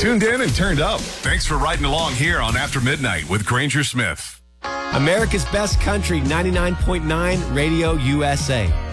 tuned in and turned up. Thanks for riding along here on After Midnight with Granger Smith. America's Best Country 99.9 Radio USA.